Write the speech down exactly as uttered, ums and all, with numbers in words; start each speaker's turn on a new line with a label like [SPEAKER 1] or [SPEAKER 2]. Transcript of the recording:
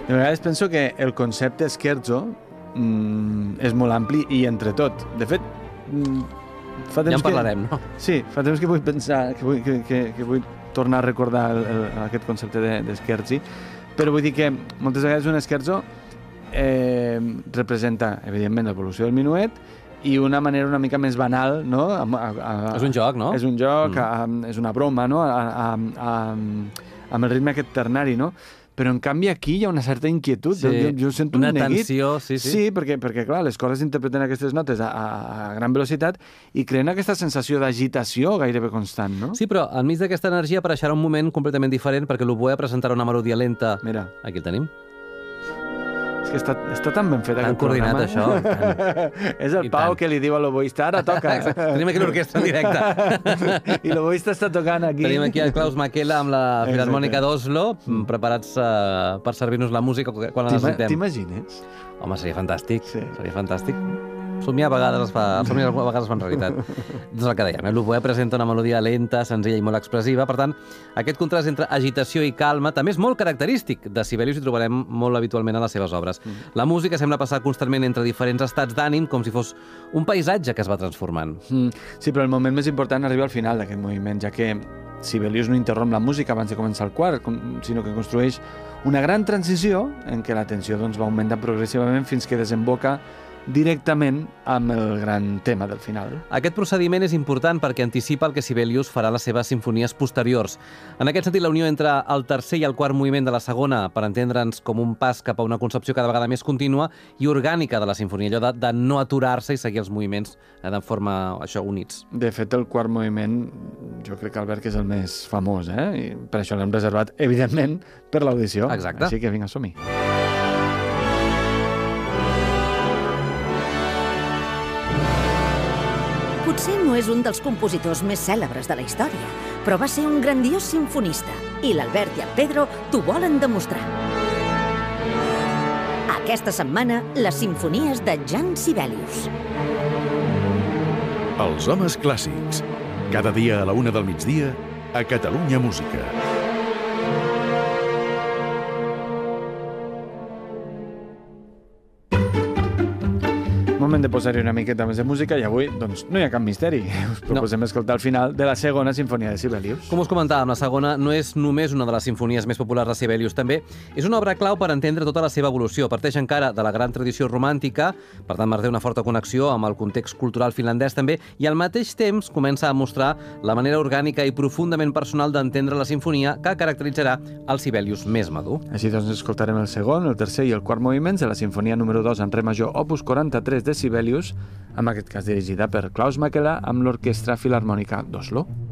[SPEAKER 1] De vegades penso que el concepte scherzo mm, és molt ampli i entre tot. De fet, mm, fa temps
[SPEAKER 2] ja en parlarem,
[SPEAKER 1] que...
[SPEAKER 2] no?
[SPEAKER 1] Sí, fa temps que vull pensar, que vull, que, que, que vull tornar a recordar el, el, aquest concepte de, de scherzi, però vull dir que moltes vegades un scherzo eh, representa, evidentment, l'evolució del minuet i una manera una mica més banal, no? A, a, a,
[SPEAKER 2] és un joc, no?
[SPEAKER 1] És un joc,
[SPEAKER 2] mm.
[SPEAKER 1] a, és una broma, no? A, a, a, amb el ritme aquest ternari, no? Però, en canvi, aquí hi ha una certa inquietud.
[SPEAKER 2] Sí,
[SPEAKER 1] jo, jo sento
[SPEAKER 2] una
[SPEAKER 1] un neguit.
[SPEAKER 2] tensió, sí, sí.
[SPEAKER 1] Sí, perquè, perquè, clar, les coses interpreten aquestes notes a, a, a gran velocitat i creen aquesta sensació d'agitació gairebé constant, no?
[SPEAKER 2] Sí, però enmig d'aquesta energia apareixerà un moment completament diferent perquè l'oboè presentarà una melodia lenta.
[SPEAKER 1] Mira.
[SPEAKER 2] Aquí el tenim.
[SPEAKER 1] És que està, està tan ben fet
[SPEAKER 2] tan
[SPEAKER 1] aquest
[SPEAKER 2] coordinat,
[SPEAKER 1] programa.
[SPEAKER 2] Això.
[SPEAKER 1] És el
[SPEAKER 2] I
[SPEAKER 1] Pau
[SPEAKER 2] tant.
[SPEAKER 1] que li diu a l'oboista, ara toca.
[SPEAKER 2] Tenim aquí l'orquestra en directe.
[SPEAKER 1] I l'oboista està tocant aquí.
[SPEAKER 2] Tenim aquí el Klaus Makela amb la Filarmònica d'Oslo, preparats uh, per servir-nos la música quan la necessitem.
[SPEAKER 1] T'imagines?
[SPEAKER 2] Home, seria fantàstic.
[SPEAKER 1] Sí.
[SPEAKER 2] Seria fantàstic. Somiar a vegades es fa, el somni a vegades es fa en realitat. Doncs el que dèiem, eh? l'oboè presenta una melodia lenta, senzilla i molt expressiva. Per tant, aquest contrast entre agitació i calma també és molt característic de Sibelius i trobarem molt habitualment a les seves obres. Mm. La música sembla passar constantment entre diferents estats d'ànim, com si fos un paisatge que es va transformant.
[SPEAKER 1] Mm. Sí, però el moment més important arriba al final d'aquest moviment, ja que Sibelius no interromp la música abans de començar el quart, sinó que construeix una gran transició en què la tensió doncs, va augmentant progressivament fins que desemboca directament amb el gran tema del final.
[SPEAKER 2] Aquest procediment és important perquè anticipa el que Sibelius farà a les seves simfonies posteriors. En aquest sentit, la unió entre el tercer i el quart moviment de la segona, per entendre'ns com un pas cap a una concepció cada vegada més contínua i orgànica de la sinfonia, allò de, de no aturar-se i seguir els moviments eh, de forma això, units.
[SPEAKER 1] De fet, el quart moviment, jo crec que Albert que és el més famós, eh? I per això l'hem reservat, evidentment, per l'audició.
[SPEAKER 2] Exacte.
[SPEAKER 1] Així que vinga, som-hi.
[SPEAKER 3] Potser no és un dels compositors més cèlebres de la història, però va ser un grandiós simfonista i l'Albert i el Pedro t'ho volen demostrar. Aquesta setmana, les simfonies de Jan Sibelius.
[SPEAKER 4] Els homes clàssics. Cada dia a la una del migdia, a Catalunya Música.
[SPEAKER 1] Moment de posar-hi una miqueta més de música i avui doncs, no hi ha cap misteri. Us proposem no. escoltar el final de la segona sinfonia de Sibelius.
[SPEAKER 2] Com us comentàvem, la segona no és només una de les sinfonies més populars de Sibelius, també és una obra clau per entendre tota la seva evolució. Parteix encara de la gran tradició romàntica, per tant manté una forta connexió amb el context cultural finlandès també, i al mateix temps comença a mostrar la manera orgànica i profundament personal d'entendre la sinfonia que caracteritzarà el Sibelius més madur.
[SPEAKER 1] Així doncs escoltarem el segon, el tercer i el quart moviments de la sinfonia número dos en re major, opus quaranta-tres de Sibelius, en aquest cas dirigida per Klaus Makela amb l'Orquestra Filarmònica d'Oslo.